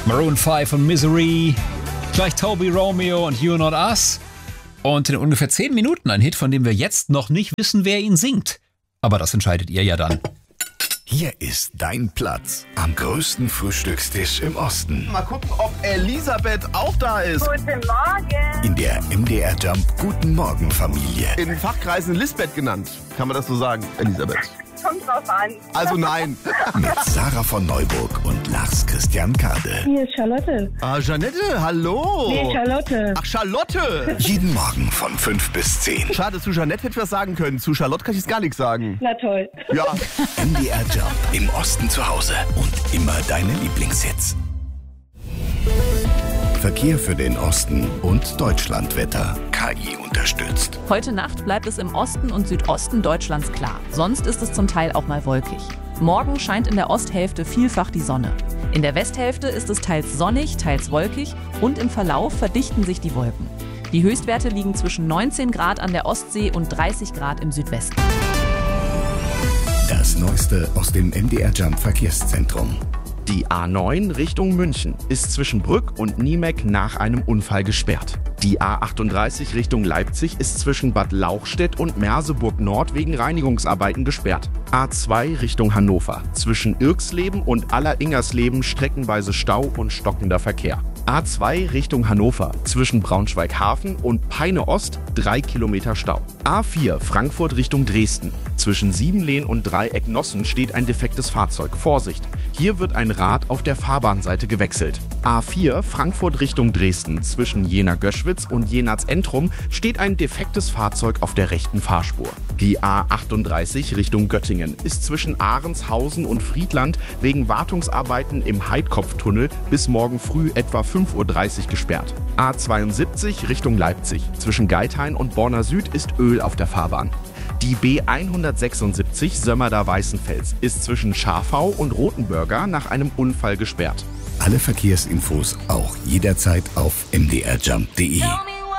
Maroon 5 und Misery. Gleich Toby Romeo und You're Not Us. Und in ungefähr 10 Minuten ein Hit, von dem wir jetzt noch nicht wissen, wer ihn singt. Aber das entscheidet ihr ja dann. Hier ist dein Platz am größten Frühstückstisch im Osten. Mal gucken, ob Elisabeth auch da ist. Guten Morgen. In der MDR Jump Guten Morgen Familie. In Fachkreisen Lisbeth genannt. Kann man das so sagen, Elisabeth? Kommt drauf an. Also nein. Mit Sarah von Neuburg und Lars Christian Kade. Hier ist Charlotte. Ah, Janette, hallo. Nee, Charlotte. Ach, Charlotte. Jeden Morgen von 5 bis 10. Schade, zu Janette hätte ich was sagen können. Zu Charlotte kann ich jetzt gar nichts sagen. Na toll. Ja. MDR Jump im Osten zu Hause und immer deine Lieblingshits. Verkehr für den Osten und Deutschlandwetter. KI unterstützt. Heute Nacht bleibt es im Osten und Südosten Deutschlands klar. Sonst ist es zum Teil auch mal wolkig. Morgen scheint in der Osthälfte vielfach die Sonne. In der Westhälfte ist es teils sonnig, teils wolkig und im Verlauf verdichten sich die Wolken. Die Höchstwerte liegen zwischen 19 Grad an der Ostsee und 30 Grad im Südwesten. Das Neueste aus dem MDR Jump Verkehrszentrum. Die A9 Richtung München ist zwischen Brück und Niemeck nach einem Unfall gesperrt. Die A38 Richtung Leipzig ist zwischen Bad Lauchstädt und Merseburg Nord wegen Reinigungsarbeiten gesperrt. A2 Richtung Hannover zwischen Irxleben und Alleringersleben streckenweise Stau und stockender Verkehr. A2 Richtung Hannover zwischen Braunschweig-Hafen und Peine Ost 3 Kilometer Stau. A4 Frankfurt Richtung Dresden. Zwischen Siebenlehn und Dreieck-Nossen steht ein defektes Fahrzeug. Vorsicht! Hier wird ein Rad auf der Fahrbahnseite gewechselt. A4 Frankfurt Richtung Dresden. Zwischen Jena-Göschwitz und Jenatz-Entrum steht ein defektes Fahrzeug auf der rechten Fahrspur. Die A38 Richtung Göttingen ist zwischen Ahrenshausen und Friedland wegen Wartungsarbeiten im Heidkopftunnel bis morgen früh etwa 5:30 Uhr gesperrt. A72 Richtung Leipzig. Zwischen Geithain und Borna Süd ist Öl auf der Fahrbahn. Die B176 Sömmerda-Weißenfels ist zwischen Schafau und Rotenburger nach einem Unfall gesperrt. Alle Verkehrsinfos auch jederzeit auf mdrjump.de.